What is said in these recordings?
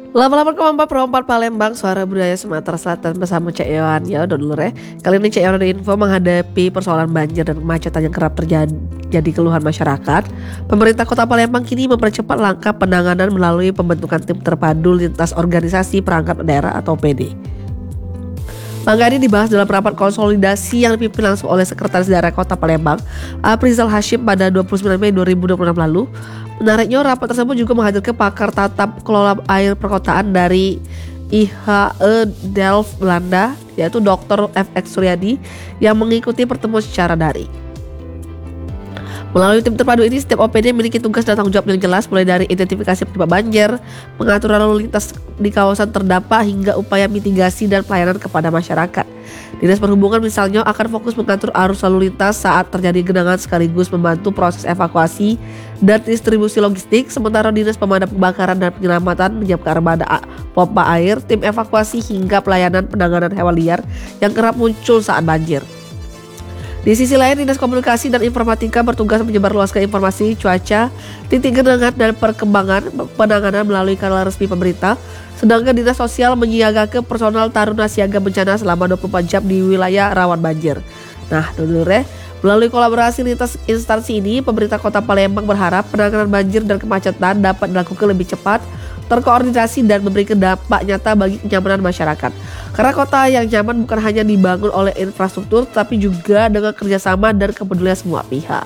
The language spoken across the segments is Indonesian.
88,4 Palembang, Suara Budaya Sumatera Selatan bersama Cek Yohan. Ya udah dulu ya. Kali ini Cek Yohan ada info menghadapi persoalan banjir dan kemacetan yang kerap terjadi keluhan masyarakat. Pemerintah Kota Palembang kini mempercepat langkah penanganan melalui pembentukan tim terpadu lintas organisasi perangkat daerah atau PD. Langkah ini dibahas dalam rapat konsolidasi yang dipimpin langsung oleh Sekretaris Daerah Kota Palembang, Aprizal Hashim pada 29 Mei 2026 lalu. Menariknya, rapat tersebut juga menghadirkan pakar tata kelola air perkotaan dari IHE Delft Belanda, yaitu Dr. FX Suryadi, yang mengikuti pertemuan secara daring. Melalui tim terpadu ini, setiap OPD memiliki tugas dan tanggung jawab yang jelas, mulai dari identifikasi penyebab banjir, pengatur lalu lintas di kawasan terdampak, hingga upaya mitigasi dan pelayanan kepada masyarakat. Dinas Perhubungan misalnya akan fokus mengatur arus lalu lintas saat terjadi genangan sekaligus membantu proses evakuasi dan distribusi logistik, sementara Dinas Pemadam Kebakaran dan Penyelamatan menyiapkan armada pompa air, tim evakuasi, hingga pelayanan penanganan hewan liar yang kerap muncul saat banjir. Di sisi lain, Dinas Komunikasi dan Informatika bertugas menyebarluaskan informasi cuaca, titik genangan, dan perkembangan penanganan melalui kanal resmi pemerintah. Sedangkan Dinas Sosial menyiagakan personal taruna siaga bencana selama 24 jam di wilayah rawan banjir. Nah, dulur melalui kolaborasi lintas instansi ini, pemerintah Kota Palembang berharap penanganan banjir dan kemacetan dapat dilakukan lebih cepat, terkoordinasi, dan memberikan dampak nyata bagi kenyamanan masyarakat. Karena kota yang nyaman bukan hanya dibangun oleh infrastruktur, tapi juga dengan kerjasama dan kepedulian semua pihak.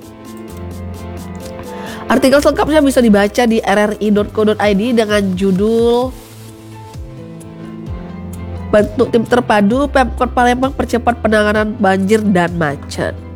Artikel selengkapnya bisa dibaca di rri.co.id dengan judul Bentuk Tim Terpadu Pemkot Palembang Percepat Penanganan Banjir dan Macet.